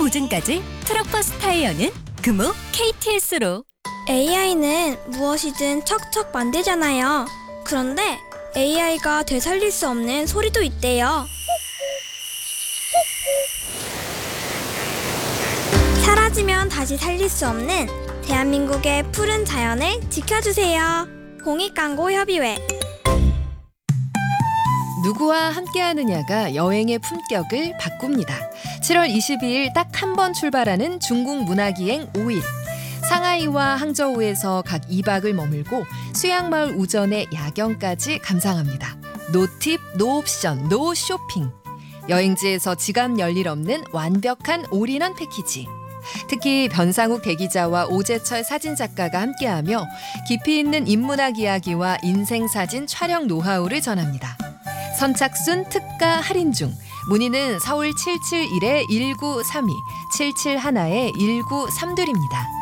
보증까지 트럭버스 타이어는 금호 KTS로. AI는 무엇이든 척척 만들잖아요. 그런데 AI가 되살릴 수 없는 소리도 있대요. 사라지면 다시 살릴 수 없는 대한민국의 푸른 자연을 지켜주세요. 공익광고협의회. 누구와 함께하느냐가 여행의 품격을 바꿉니다. 7월 22일 딱 한 번 출발하는 중국 문화기행 5일. 상하이와 항저우에서 각 2박을 머물고 수양마을 우전의 야경까지 감상합니다. 노팁, 노옵션, 노쇼핑. 여행지에서 지갑 열일 없는 완벽한 올인원 패키지. 특히 변상욱 대기자와 오재철 사진작가가 함께하며 깊이 있는 인문학 이야기와 인생사진 촬영 노하우를 전합니다. 선착순 특가 할인 중. 문의는 서울 771-1932, 771-1932입니다.